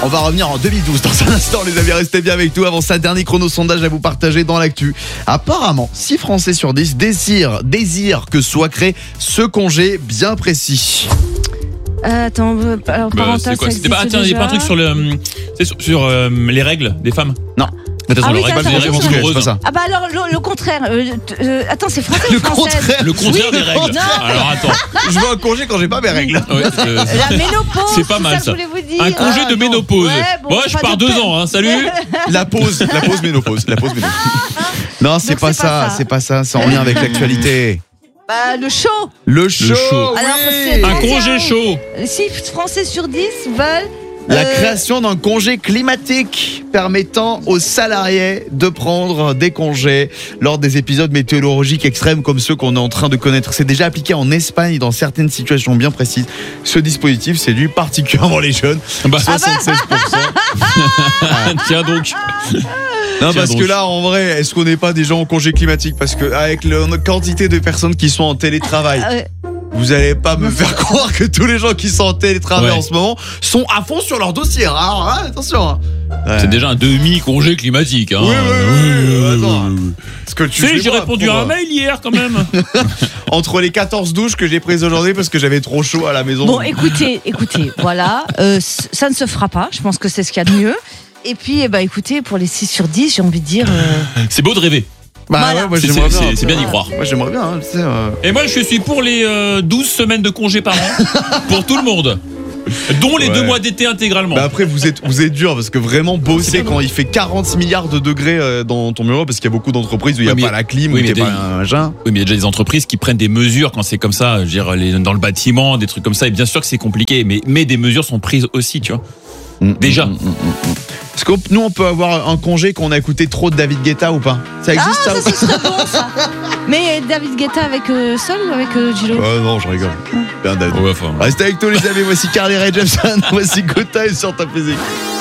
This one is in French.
On va revenir en 2012 dans un instant, les amis, restez bien avec nous. Avant ça, dernier chrono sondage à vous partager dans l'actu. Apparemment, 6 Français sur 10 désirent que soit créé ce congé bien précis. Attends, alors parental, c'est quoi? ça C'était pas, existe tiens, il y a pas un déjà. truc sur le, sur les règles des femmes. Non. Attention, Ah oui, les règles ça, des ça, règles ça, douloureuses. c'est pas ça. Ah bah alors le contraire. Attends, c'est français Le ou française? contraire. Le contraire des règles. Non. Alors attends. Je veux un congé quand j'ai pas mes règles. Ouais, La ménopause. c'est pas mal que je ça. voulais vous dire. Un congé de non. ménopause. Ouais, bon, Bon, je pas pars de 2 peine. ans, hein. Salut. La pause ménopause. Non, c'est Donc, pas c'est pas ça, ça. c'est pas ça, c'est en lien avec l'actualité. Bah, le show. Le show. show. Alors, oui. c'est Un bon. congé chaud. 6 Français sur 10 veulent. La création d'un congé climatique permettant aux salariés de prendre des congés lors des épisodes météorologiques extrêmes comme ceux qu'on est en train de connaître. C'est déjà appliqué en Espagne dans certaines situations bien précises. Ce dispositif séduit particulièrement les jeunes. Bah, 76%. tiens donc. Non, Tiens parce donc. que là, en vrai, est-ce qu'on n'est pas des gens en congé climatique? Parce que avec la quantité de personnes qui sont en télétravail, vous allez pas me faire croire que tous les gens qui sont en télétravail Ouais. en ce moment sont à fond sur leur dossier. Alors, hein, attention. Hein. Ouais. C'est déjà un demi-congé climatique. Hein. Oui. Attends. Parce que Tu sais, j'ai répondu à un mail hier quand même. Entre les 14 douches que j'ai prises aujourd'hui parce que j'avais trop chaud à la maison. Bon, écoutez, voilà, ça ne se fera pas. Je pense que c'est ce qu'il y a de mieux. Et puis, écoutez, pour les 6 sur 10, j'ai envie de dire. C'est beau de rêver. Bah Voilà. ouais, moi C'est- j'aimerais c'est- bien. c'est bien d'y croire. Moi j'aimerais bien, hein, tu sais. Et moi, je suis pour les 12 semaines de congé par an pour tout le monde, dont les Ouais. 2 mois d'été intégralement. Bah après vous êtes dur parce que vraiment bosser quand il fait 40 milliards de degrés dans ton bureau parce qu'il y a beaucoup d'entreprises où il n'y a Oui, mais- pas la clim, oui, où mais t'es pas un machin. Oui, mais il y a déjà des entreprises qui prennent des mesures quand c'est comme ça. Je veux dire, dans le bâtiment, des trucs comme ça. Et bien sûr que c'est compliqué, mais des mesures sont prises aussi, tu vois. Déjà. Est-ce que nous on peut avoir un congé qu'on a écouté trop de David Guetta ou pas? Ça existe Ah, ça ça, ce serait bon, ça. Mais David Guetta avec seul ou avec Gillo? Non, je rigole. Bien, David. Ouais, enfin. Restez avec nous les amis, voici Carly Rae Jepsen, voici Good Time sur Top Music.